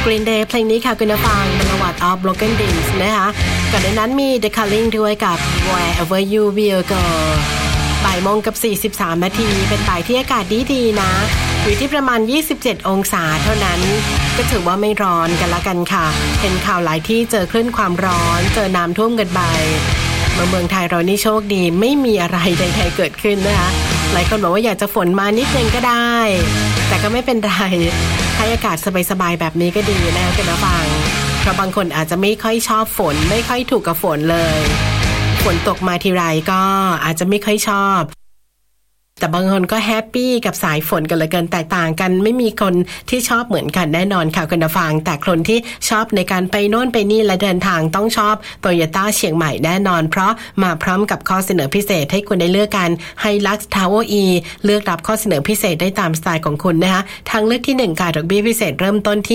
Green Day เพลงนี้ค่ะคุณผู้ฟัง Ballad of Broken Dreams นะคะก่อนหน้านั้นมี The Calling ด้วยกับ Wherever You Will Go บ่ายโมงกับ43นาทีเป็นบ่ายที่อากาศดีๆนะอยู่ที่ประมาณ27องศาเท่านั้นก็ถือว่าไม่ร้อนกันละกันค่ะเห็นข่าวหลายที่เจอคลื่นความร้อนเจอน้ำท่วมกันไปเมืองไทยเรานี่โชคดีไม่มีอะไรใดๆเกิดขึ้นนะคะหลายคนบอกว่าอยากจะฝนมานิดนึงก็ได้แต่ก็ไม่เป็นไรให้อากาศสบายๆแบบนี้ก็ดีนะคุณผู้ฟังเพราะบางคนอาจจะไม่ค่อยชอบฝนไม่ค่อยถูกกับฝนเลยฝนตกมาทีไรก็อาจจะไม่ค่อยชอบแต่บางคนก็แฮปปี้กับสายฝนกันเลยกันแตกต่างกันไม่มีคนที่ชอบเหมือนกันแน่นอนค่ะคุณผู้ฟังแต่คนที่ชอบในการไปโน่นไปนี่และเดินทางต้องชอบ Toyota เชียงใหม่แน่นอนเพราะมาพร้อมกับข้อเสนอพิเศษให้คุณได้เลือกกัน Hilux Tower E เลือกรับข้อเสนอพิเศษได้ตามสไตล์ของคุณนะคะทางเลือกที่1ค่ะดอกเบี้ยพิเศษเริ่มต้นที่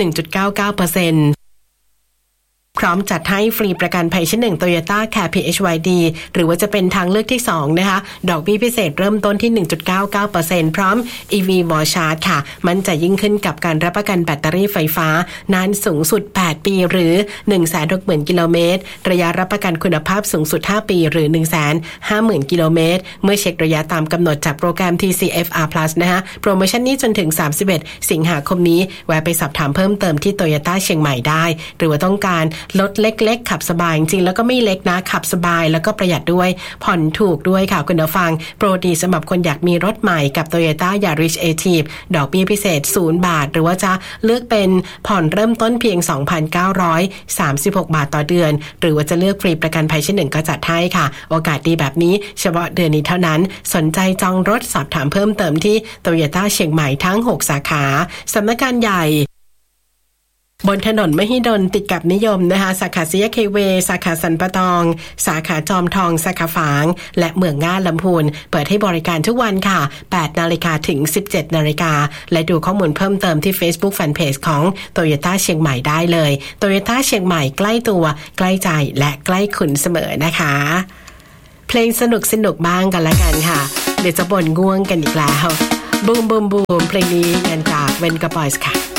1.99%พร้อมจัดให้ฟรีประกันภัยชั้น1 Toyota Care PHYD หรือว่าจะเป็นทางเลือกที่2นะคะดอกเบี้ยพิเศษเริ่มต้นที่ 1.99% พร้อม EV Wall Charge ค่ะมันจะยิ่งขึ้นกับการรับประกันแบตเตอรี่ไฟฟ้านานสูงสุด8ปีหรือ 160,000 กิโลเมตรระยะรับประกันคุณภาพสูงสุด5ปีหรือ 150,000 กิโลเมตรเมื่อเช็คระยะตามกำหนดจากโปรแกรม TCFR Plus นะคะโปรโมชั่นนี้จนถึง31สิงหาคมนี้แวะไปสอบถามเพิ่มเติมที่ Toyota เชียงใหม่ได้หรือว่าต้องการรถเล็กๆขับสบายจริงๆแล้วก็ไม่เล็กนะขับสบายแล้วก็ประหยัดด้วยผ่อนถูกด้วยค่ะคุณผู้ฟังโปรดีสำหรับคนอยากมีรถใหม่กับ Toyota Yaris Active ดอกเบี้ยพิเศษ0 บาทหรือว่าจะเลือกเป็นผ่อนเริ่มต้นเพียง 2,936 บาทต่อเดือนหรือว่าจะเลือกฟรีประกันภัยชั้น1ก็จัดให้ค่ะโอกาสดีแบบนี้เฉพาะเดือนนี้เท่านั้นสนใจจองรถสอบถามเพิ่มเติมที่ Toyota เชียงใหม่ทั้ง6สาขาสำนักงานใหญ่บนถนนมหิดลติดกับนิยมนะคะสาขาศรียะเขเวสาขาสันปะตองสาขาจอมทองสาขาฝางและเมืองง่าลำพูนเปิดให้บริการทุกวันค่ะ 8 นาฬิกาถึง 17 นาฬิกาและดูข้อมูลเพิ่มเติมที่ Facebook Fanpage ของ Toyota เชียงใหม่ได้เลย Toyota เชียงใหม่ใกล้ตัวใกล้ใจและใกล้คุณเสมอนะคะเพลงสนุกบ้างกันละกันค่ะเดี๋ยวจะบ่นง่วงกันอีกแล้วบูมเพลงนี้งานจากเวนกาบอยส์ค่ะ